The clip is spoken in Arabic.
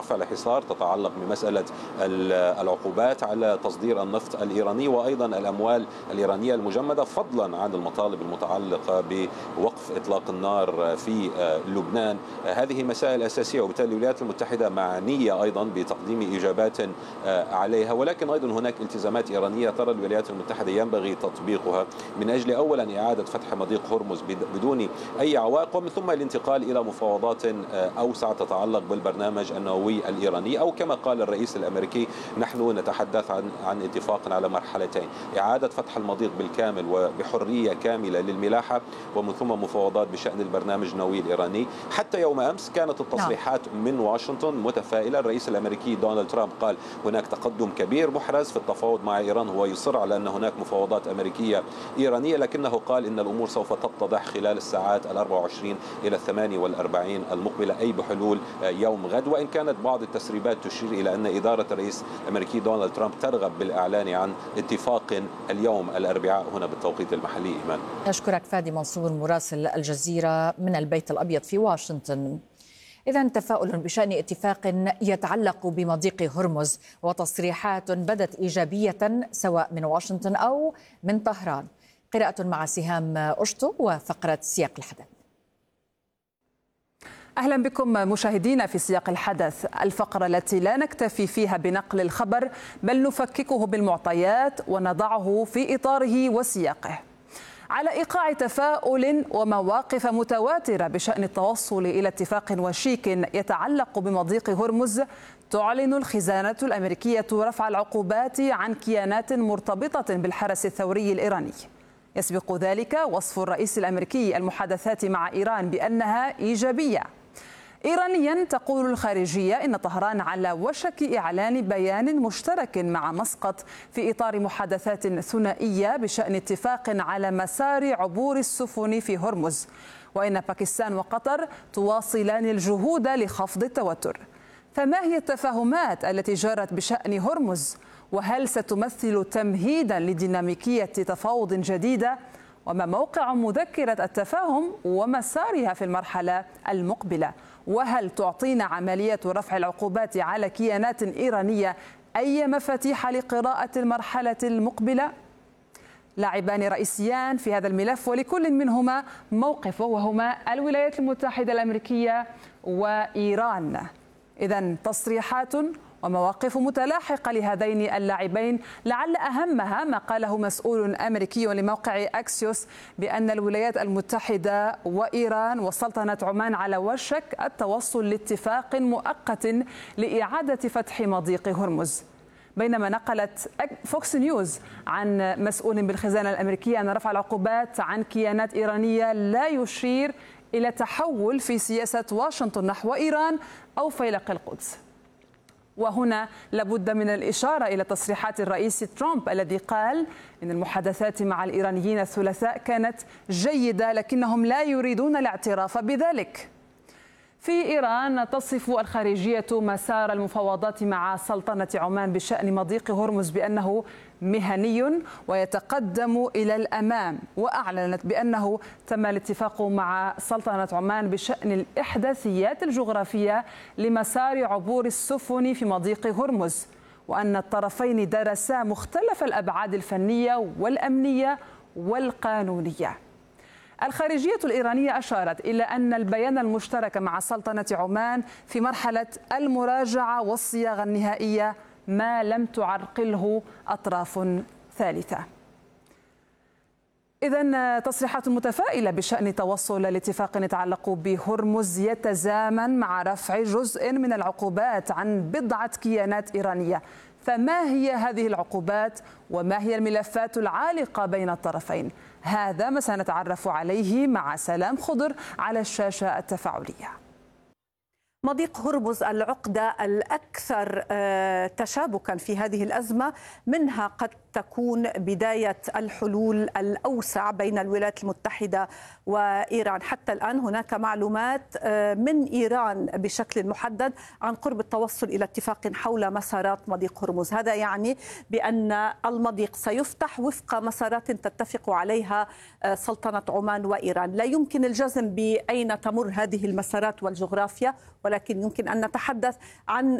رفع الحصار تتعلق بمسألة العقوبات على تصدير النفط الإيراني وأيضا الأموال الإيرانية المجمدة، فضلا عن المطالب المتعلقة بوقف إطلاق النار في لبنان. هذه مسائل أساسية، وبالتالي الولايات المتحدة معنية أيضا بتقديم إجابات عليها، ولكن أيضا هناك التزامات إيرانية ترى الولايات المتحدة ينبغي تطبيقها من أجل أولا إعادة فتح مضيق هرمز بدون أي عوائق، ومن ثم الانتقال إلى مفاوضات أوسع تتعلق بالبرنامج النووي الإيراني، أو كما قال الرئيس الأمريكي نحن نتحدث عن اتفاق على مرحلتين: إعادة فتح المضيق بالكامل وبحرية كاملة للملاحة، ومن ثم مفاوضات بشأن البرنامج النووي الإيراني. حتى يوم أمس كانت التصريحات من واشنطن متفائلة. الرئيس الأمريكي دونالد ترامب قال هناك تقدم كبير محرز في التفاوض مع إيران، هو يصر على أن هناك مفاوضات أمريكية إيرانية، لكنه قال إن الأمور سوف تتضح خلال الساعات 24 إلى 48 المقبلة، أي بحلول يوم غد. وإن كانت بعض التسريبات تشير إلى أن إدارة الرئيس الأمريكي دونالد ترامب ترغب بالإعلان عن اتفاق اليوم الأربعاء هنا بالتوقيت المحلي. إيمان، أشكرك فادي منصور مراسل الجزيرة من البيت الأبيض في واشنطن. إذن تفاؤل بشأن اتفاق يتعلق بمضيق هرمز وتصريحات بدت إيجابية سواء من واشنطن أو من طهران. قراءة مع سهام أشطو وفقرة سياق الحدث. أهلا بكم مشاهدينا في سياق الحدث، الفقرة التي لا نكتفي فيها بنقل الخبر بل نفككه بالمعطيات ونضعه في إطاره وسياقه. على إيقاع تفاؤل ومواقف متواترة بشأن التوصل إلى اتفاق وشيك يتعلق بمضيق هرمز، تعلن الخزانة الأمريكية رفع العقوبات عن كيانات مرتبطة بالحرس الثوري الإيراني. يسبق ذلك وصف الرئيس الأمريكي المحادثات مع إيران بأنها إيجابية. إيرانيا تقول الخارجية إن طهران على وشك إعلان بيان مشترك مع مسقط في إطار محادثات ثنائية بشأن اتفاق على مسار عبور السفن في هرمز، وإن باكستان وقطر تواصلان الجهود لخفض التوتر. فما هي التفاهمات التي جرت بشأن هرمز؟ وهل ستمثل تمهيدا لديناميكية تفاوض جديدة؟ وما موقع مذكرة التفاهم ومسارها في المرحلة المقبلة؟ وهل تعطينا عملية رفع العقوبات على كيانات إيرانية أي مفاتيح لقراءة المرحلة المقبلة؟ لاعبان رئيسيان في هذا الملف ولكل منهما موقفه، وهما الولايات المتحدة الأمريكية وإيران. إذن تصريحات ومواقف متلاحقة لهذين اللاعبين، لعل أهمها ما قاله مسؤول أمريكي لموقع أكسيوس بأن الولايات المتحدة وإيران وسلطنة عمان على وشك التوصل لاتفاق مؤقت لإعادة فتح مضيق هرمز. بينما نقلت فوكس نيوز عن مسؤول بالخزانة الأمريكية أن رفع العقوبات عن كيانات إيرانية لا يشير إلى تحول في سياسة واشنطن نحو إيران أو فيلق القدس. وهنا لابد من الإشارة إلى تصريحات الرئيس ترامب الذي قال إن المحادثات مع الإيرانيين الثلاثاء كانت جيدة لكنهم لا يريدون الاعتراف بذلك. في إيران تصف الخارجية مسار المفاوضات مع سلطنة عمان بشأن مضيق هرمز بأنه مهني ويتقدم إلى الأمام، وأعلنت بأنه تم الاتفاق مع سلطنة عمان بشأن الإحداثيات الجغرافية لمسار عبور السفن في مضيق هرمز، وأن الطرفين درسا مختلف الأبعاد الفنية والأمنية والقانونية. الخارجية الإيرانية أشارت إلى أن البيان المشترك مع سلطنة عمان في مرحلة المراجعة والصياغة النهائية ما لم تعرقله أطراف ثالثة. إذن تصريحات متفائلة بشأن توصل لاتفاق يتعلق بهرمز يتزامن مع رفع جزء من العقوبات عن بضعة كيانات إيرانية. فما هي هذه العقوبات وما هي الملفات العالقة بين الطرفين؟ هذا ما سنتعرف عليه مع سلام خضر على الشاشة التفاعلية. مضيق هرمز العقدة الأكثر تشابكا في هذه الأزمة، منها قد تكون بداية الحلول الأوسع بين الولايات المتحدة وإيران. حتى الآن هناك معلومات من إيران بشكل محدد عن قرب التوصل إلى اتفاق حول مسارات مضيق هرمز. هذا يعني بأن المضيق سيفتح وفق مسارات تتفق عليها سلطنة عمان وإيران. لا يمكن الجزم بأين تمر هذه المسارات والجغرافيا، ولكن يمكن أن نتحدث عن